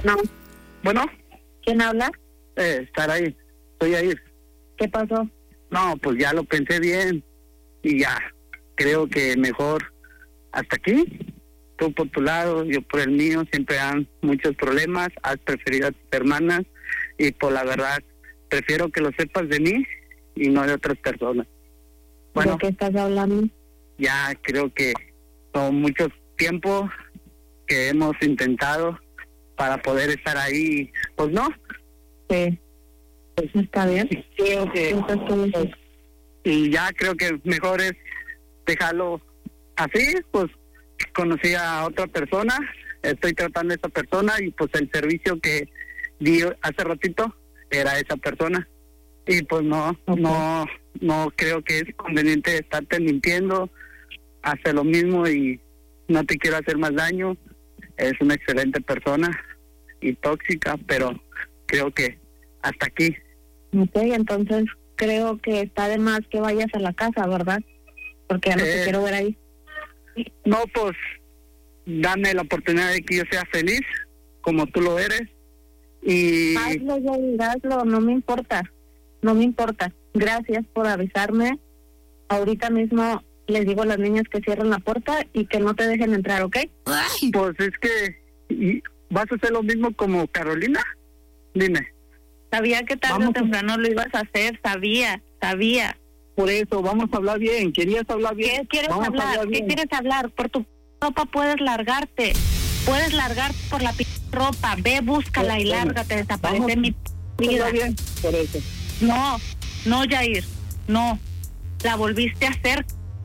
No. Bueno, ¿Quién habla? estar ahí. Estoy ahí. ¿Qué pasó? No, pues ya lo pensé bien y ya. Creo que mejor hasta aquí. Tú por tu lado, yo por el mío. Siempre dan muchos problemas. Has preferido a tus hermanas y por la verdad prefiero que lo sepas de mí y no de otras personas. Bueno, ¿De qué estás hablando? ya creo que son muchos tiempos que hemos intentado para poder estar ahí. Pues no, Sí. ¿Está bien? creo que Entonces, ¿qué dices? y ya creo que mejor es dejarlo así. Pues conocí a otra persona, estoy tratando a esa persona y pues el servicio que di hace ratito era esa persona y pues no creo que es conveniente estarte mintiendo. Hace lo mismo y no te quiero hacer más daño. Es una excelente persona y tóxica, pero creo que hasta aquí. Ok, entonces creo que está de más que vayas a la casa, ¿verdad? Porque ya no te quiero ver ahí. No, pues dame la oportunidad de que yo sea feliz como tú lo eres y Hazlo, Yair, hazlo, no me importa. No me importa. Gracias por avisarme. Ahorita mismo les digo a las niñas que cierren la puerta y que no te dejen entrar, ¿ok? pues es que vas a hacer lo mismo como Carolina. Dime. Sabía que tarde o temprano lo ibas a hacer, sabía. Por eso, vamos a hablar bien. ¿Querías hablar bien? ¿Qué quieres Vamos a hablar? ¿Qué bien. quieres hablar? Por tu ropa puedes largarte. Puedes largarte por la ropa. Ve, búscala y lárgate. Desaparece Vamos. mi vida. Hablar bien, por eso. No, Yair. No. La volviste a hacer.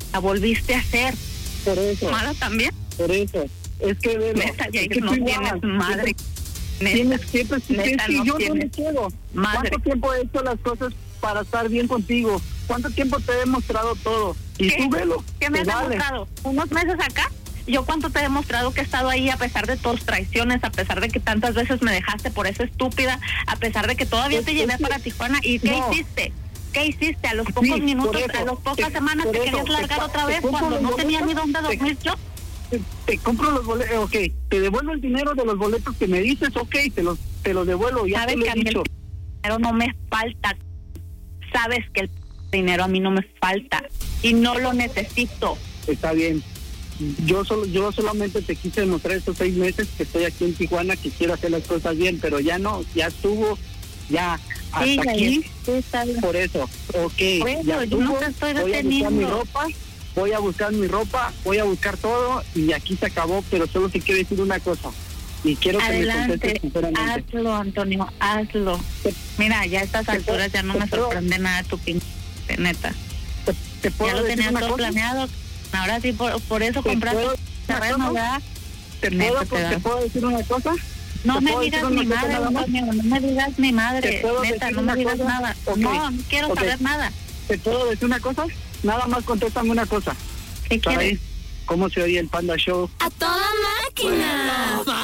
Por eso. ¿Mala también? Por eso. Es que, velo, Neta, Yair, es que no tú tienes igual, madre. Tienes siempre, Neta, es que no yo no tienes me quiero. madre. ¿Cuánto tiempo he hecho las cosas para estar bien contigo? ¿Cuánto tiempo te he demostrado todo? Y ¿Qué? tú velo. ¿Qué me has te vale. demostrado? ¿Unos meses acá? ¿Yo cuánto te he demostrado que he estado ahí a pesar de tus traiciones, a pesar de que tantas veces me dejaste por esa estúpida, a pesar de que todavía te llevé para Tijuana? ¿Y qué hiciste? ¿Qué hiciste? A los pocos minutos, a las pocas semanas te querías largar otra vez cuando no tenía ni dónde dormir yo. Te compro los boletos, ok, te devuelvo el dinero de los boletos que me dices, ok, te los devuelvo, ya Sabes te lo que he a mí dicho. el dinero no me falta. Sabes que el dinero a mí no me falta y no lo necesito. Está bien. Yo solamente te quise demostrar estos 6 meses que estoy aquí en Tijuana, que quiero hacer las cosas bien, pero ya no, ya estuvo, ya hasta Sí, aquí. sí, está bien. Por eso, ok, Por eso, ya yo no estuvo, te estoy voy a buscar deteniendo. voy a buscar mi ropa, voy a buscar todo y aquí se acabó, pero solo te quiero decir una cosa y quiero que me Adelante, contestes sinceramente. hazlo, Antonio, hazlo. Mira, ya a estas alturas ya no me sorprende nada tu pinche, neta. ¿Te puedo Ya lo decir tenías una todo cosa? planeado. Ahora sí, por eso ¿Te compraste puedo- terreno, ¿verdad? ¿Te Neta, puedo decir una cosa? No ¿Te me puedo digas decir mi una cosa madre, nada más? Antonio, no me digas mi madre, ¿Te puedo neta, decir no me una digas cosa? nada. Ok, No quiero ok. saber nada. ¿Te puedo decir una cosa? Nada más contéstame una cosa. ¿Qué ¿Está quieres? ahí? ¿Cómo se oye el Panda Show? ¡A toda máquina!